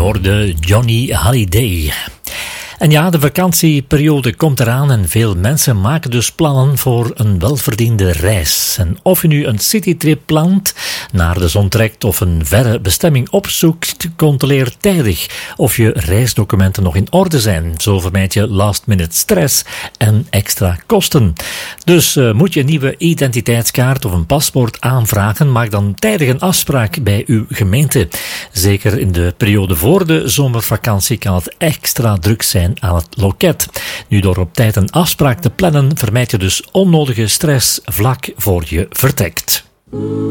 hoorde Johnny Hallyday. En ja, de vakantieperiode komt eraan en veel mensen maken dus plannen voor een welverdiende reis. En of je nu een citytrip plant, naar de zon trekt of een verre bestemming opzoekt, controleer tijdig of je reisdocumenten nog in orde zijn. Zo vermijd je last-minute stress en extra kosten. Dus moet je een nieuwe identiteitskaart of een paspoort aanvragen, maak dan tijdig een afspraak bij uw gemeente. Zeker in de periode voor de zomervakantie kan het extra druk zijn aan het loket. Nu, door op tijd een afspraak te plannen, vermijd je dus onnodige stress vlak voor je vertrekt.